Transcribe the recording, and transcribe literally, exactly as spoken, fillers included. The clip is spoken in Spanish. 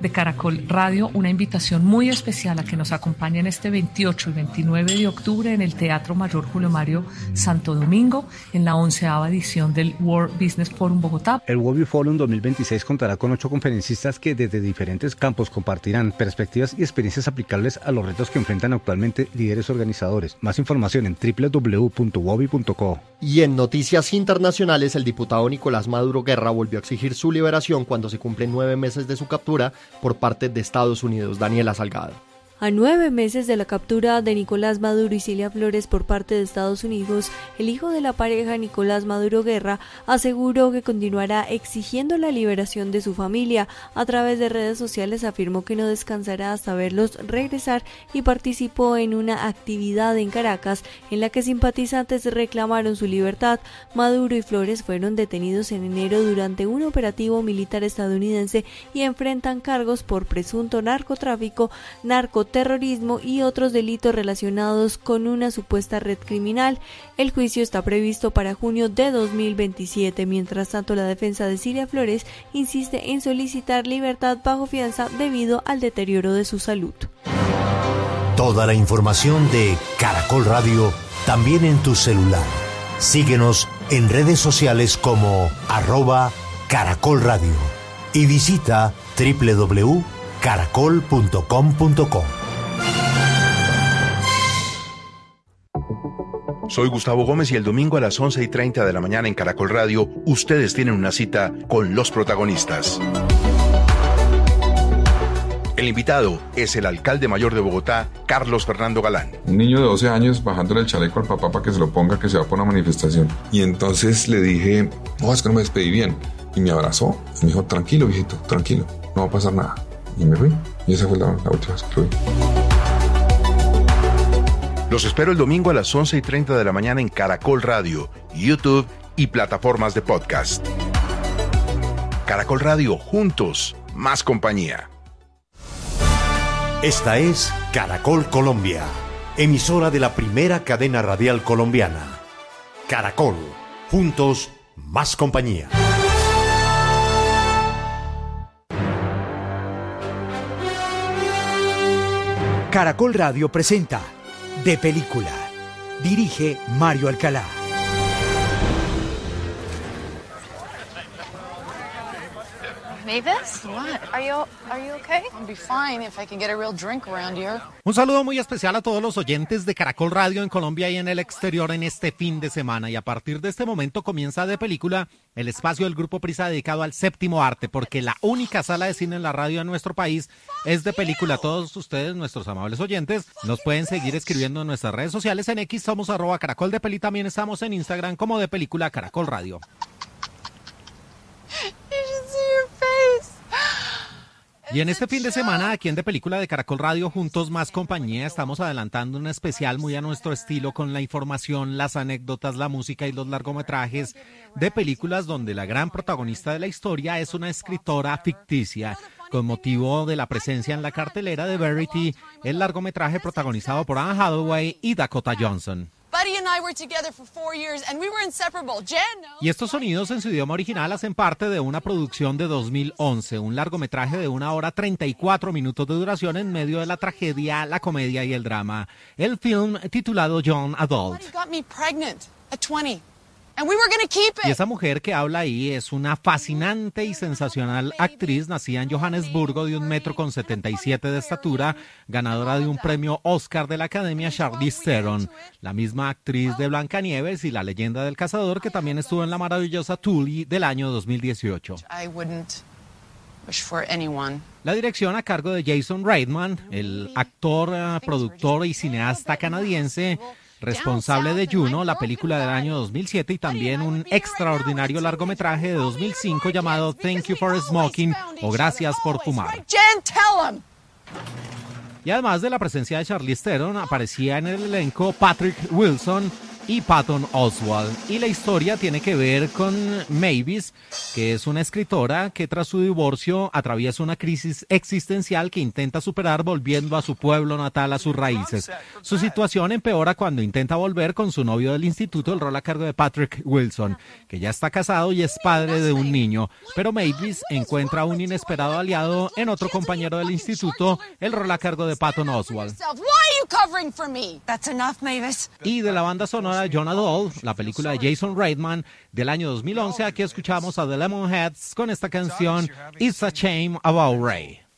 de Caracol Radio una invitación muy especial a que nos acompañen este veintiocho y veintinueve de octubre en el Teatro Mayor Julio Mario Santo Domingo en la onceava edición del World Business Forum Bogotá. El World Forum dos mil veintiséis contará con ocho conferencistas que desde diferentes campos compartirán perspectivas y experiencias aplicables a los retos que enfrentan actualmente líderes organizadores. Más información en doble u doble u doble u punto wobi punto co. Y en noticias internacionales, el diputado Nicolás Maduro Guerra volvió a exigir su liberación cuando se cumplen nueve meses de su captura por parte de Estados Unidos. Daniela Salgado. A nueve meses de la captura de Nicolás Maduro y Cilia Flores por parte de Estados Unidos, el hijo de la pareja, Nicolás Maduro Guerra, aseguró que continuará exigiendo la liberación de su familia. A través de redes sociales afirmó que no descansará hasta verlos regresar y participó en una actividad en Caracas en la que simpatizantes reclamaron su libertad. Maduro y Flores fueron detenidos en enero durante un operativo militar estadounidense y enfrentan cargos por presunto narcotráfico, narcotráfico, terrorismo y otros delitos relacionados con una supuesta red criminal. El juicio está previsto para junio de dos mil veintisiete. Mientras tanto, la defensa de Cilia Flores insiste en solicitar libertad bajo fianza debido al deterioro de su salud. Toda la información de Caracol Radio también en tu celular. Síguenos en redes sociales como arroba Caracol Radio y visita doble u doble u doble u punto caracol punto com punto co. Soy Gustavo Gómez y el domingo a las once y treinta de la mañana en Caracol Radio, ustedes tienen una cita con los protagonistas. El invitado es el alcalde mayor de Bogotá, Carlos Fernando Galán. Un niño de doce años bajándole el chaleco al papá para que se lo ponga, que se va por una manifestación. Y entonces le dije, no, es que no me despedí bien. Y me abrazó y me dijo, tranquilo, viejito, tranquilo, no va a pasar nada. Y me fui. Y esa fue la, la última vez que lo vi. Los espero el domingo a las once y treinta de la mañana en Caracol Radio, YouTube y plataformas de podcast. Caracol Radio, juntos, más compañía. Esta es Caracol Colombia, emisora de la primera cadena radial colombiana. Caracol, juntos, más compañía. Caracol Radio presenta De Película. Dirige Mario Alcalá. Mavis, what? Are you are you okay? I'll be fine if I can get a real drink around here. Un saludo muy especial a todos los oyentes de Caracol Radio en Colombia y en el exterior en este fin de semana. Y a partir de este momento comienza De Película, el espacio del Grupo Prisa dedicado al séptimo arte, porque la única sala de cine en la radio en nuestro país es De Película. Todos ustedes, nuestros amables oyentes, nos pueden seguir escribiendo en nuestras redes sociales. En X somos arroba Caracol de Peli, también estamos en Instagram como De Película Caracol Radio. Y en este fin de semana, aquí en De Película de Caracol Radio, juntos más compañía, estamos adelantando un especial muy a nuestro estilo con la información, las anécdotas, la música y los largometrajes de películas donde la gran protagonista de la historia es una escritora ficticia. Con motivo de la presencia en la cartelera de Verity, el largometraje protagonizado por Anne Hathaway y Dakota Johnson. Y estos sonidos en su idioma original hacen parte de una producción de dos mil once, un largometraje de una hora treinta y cuatro minutos de duración en medio de la tragedia, la comedia y el drama. El film titulado Young Adult. Y esa mujer que habla ahí es una fascinante y sensacional actriz nacida en Johannesburgo, de un metro con setenta y siete de estatura, ganadora de un premio Oscar de la Academia, Charlize Theron, la misma actriz de Blancanieves y La Leyenda del Cazador, que también estuvo en la maravillosa Tully del año dos mil dieciocho. La dirección a cargo de Jason Reitman, el actor, productor y cineasta canadiense, responsable de Juno, la película del año dos mil siete, y también un extraordinario largometraje de dos mil cinco llamado Thank You for Smoking, o Gracias por Fumar. Y además de la presencia de Charlize Theron, aparecía en el elenco Patrick Wilson y Patton Oswalt. Y la historia tiene que ver con Mavis, que es una escritora que tras su divorcio atraviesa una crisis existencial que intenta superar volviendo a su pueblo natal, a sus raíces. Su situación empeora cuando intenta volver con su novio del instituto, el rol a cargo de Patrick Wilson, que ya está casado y es padre de un niño. Pero Mavis encuentra un inesperado aliado en otro compañero del instituto, el rol a cargo de Patton Oswalt. Y de la banda sonora Jonah Doll, la película de Jason Reitman del año dos mil once, aquí escuchamos a The Lemonheads con esta canción It's a Shame About Ray.